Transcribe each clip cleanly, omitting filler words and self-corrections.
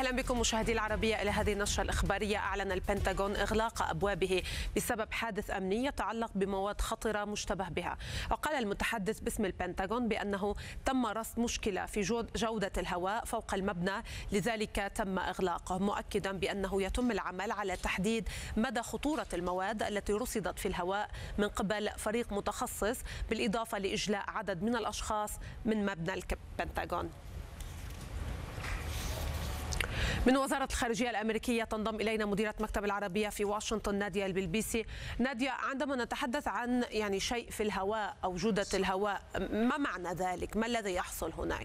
أهلا بكم مشاهدي العربية إلى هذه النشرة الإخبارية. أعلن البنتاغون إغلاق أبوابه بسبب حادث أمني يتعلق بمواد خطرة مشتبه بها. وقال المتحدث باسم البنتاغون بأنه تم رصد مشكلة في جودة الهواء فوق المبنى، لذلك تم إغلاقه، مؤكدا بأنه يتم العمل على تحديد مدى خطورة المواد التي رصدت في الهواء من قبل فريق متخصص، بالإضافة لإجلاء عدد من الأشخاص من مبنى البنتاغون. من وزارة الخارجية الأمريكية تنضم إلينا مديرة مكتب العربية في واشنطن نادية البلبيسي. نادية، عندما نتحدث عن شيء في الهواء أو جودة الهواء، ما معنى ذلك؟ ما الذي يحصل هناك؟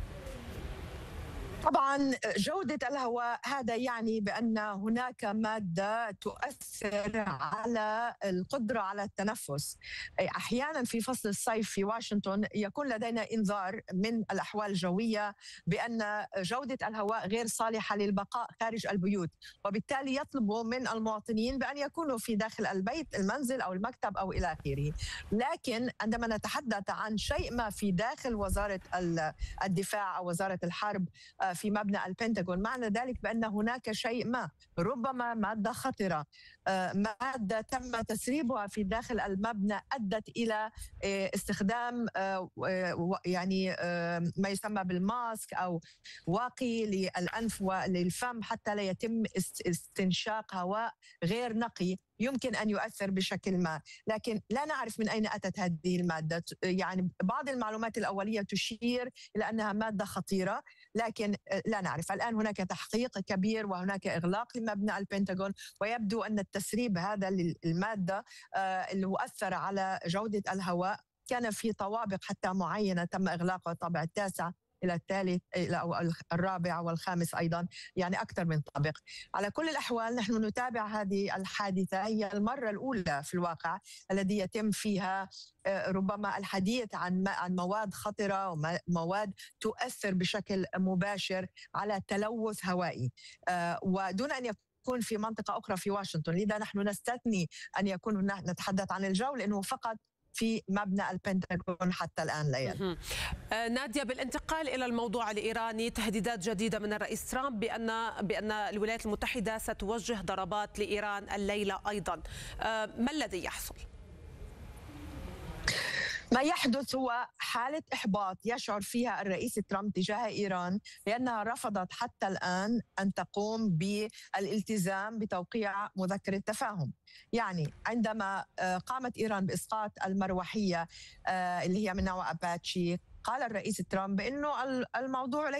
طبعا جودة الهواء هذا يعني بأن هناك مادة تؤثر على القدرة على التنفس. أحيانا في فصل الصيف في واشنطن يكون لدينا إنذار من الأحوال الجوية بأن جودة الهواء غير صالحة للبقاء خارج البيوت، وبالتالي يطلبوا من المواطنين بأن يكونوا في داخل البيت، المنزل أو المكتب أو إلى آخره. لكن عندما نتحدث عن شيء ما في داخل وزارة الدفاع أو وزارة الحرب في مبنى البنتاغون، معنى ذلك بأن هناك شيء ما، ربما مادة خطرة، مادة تم تسريبها في داخل المبنى أدت إلى استخدام يعني ما يسمى بالماسك أو واقي للأنف وللفم حتى لا يتم استنشاق هواء غير نقي يمكن أن يؤثر بشكل ما. لكن لا نعرف من أين أتت هذه المادة. يعني بعض المعلومات الأولية تشير إلى أنها مادة خطيرة، لكن لا نعرف. الآن هناك تحقيق كبير وهناك إغلاق لمبنى البنتاغون، ويبدو أن التسريب هذا للمادة اللي أثر على جودة الهواء كان في طوابق حتى معينة تم إغلاقها، الطابق التاسع إلى الثالث إلى الرابع والخامس أيضا، يعني أكثر من طابق. على كل الأحوال نحن نتابع هذه الحادثة، هي المرة الأولى في الواقع الذي يتم فيها ربما الحديث عن مواد خطرة ومواد تؤثر بشكل مباشر على تلوث هوائي، ودون أن يكون في منطقة أخرى في واشنطن. لذا نحن نستثني أن يكون نتحدث عن الجو لأنه فقط في مبنى البنتاغون حتى الآن ليال. نادية، بالانتقال إلى الموضوع الإيراني، تهديدات جديدة من الرئيس ترامب بأن الولايات المتحدة ستوجه ضربات لإيران الليلة أيضا. ما الذي يحصل؟ ما يحدث هو حالة إحباط يشعر فيها الرئيس ترامب تجاه إيران، لأنها رفضت حتى الآن أن تقوم بالالتزام بتوقيع مذكرة تفاهم. يعني عندما قامت إيران بإسقاط المروحية اللي هي من نوع أباتشي، قال الرئيس ترامب إنه الموضوع